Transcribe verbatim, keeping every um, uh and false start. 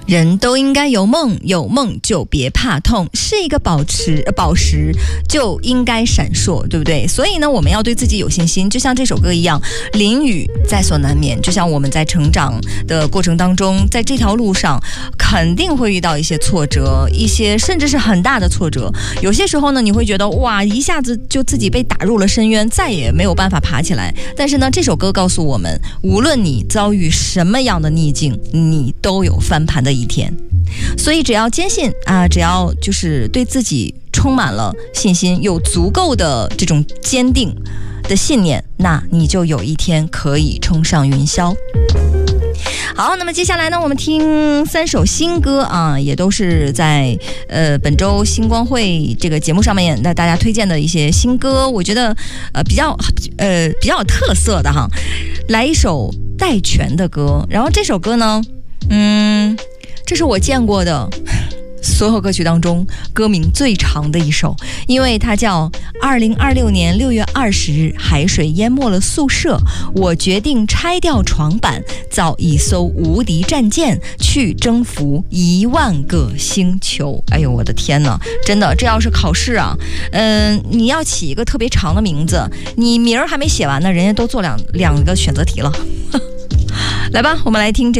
人都应该有梦，有梦就别怕痛，是一个宝石宝石就应该闪烁，对不对？所以呢，我们要对自己有信心，就像这首歌一样，淋雨在所难免。就像我们在成长的过程当中，在这条路上肯定会遇到一些挫折，一些甚至是很大的挫折。有些时候呢，你会觉得哇，一下子就自己被打入了深渊，再也没有办法爬起来。但是呢，这首歌告诉我们，无论你遭遇什么样的逆境，你都有翻盘的一天。所以只要坚信啊，只要就是对自己充满了信心，有足够的这种坚定的信念，那你就有一天可以冲上云霄。好，那么接下来呢，我们听三首新歌啊，也都是在呃本周星光会这个节目上面那大家推荐的一些新歌，我觉得呃比较呃比较有特色的哈。来一首戴荃的歌，然后这首歌呢，嗯，这是我见过的所有歌曲当中歌名最长的一首，因为它叫二零二六年六月二十日，海水淹没了宿舍，我决定拆掉床板，造一艘无敌战舰，去征服一万个星球。哎呦我的天哪，真的，这要是考试啊，嗯、呃，你要起一个特别长的名字，你名儿还没写完呢，人家都做两两个选择题了。来吧，我们来听这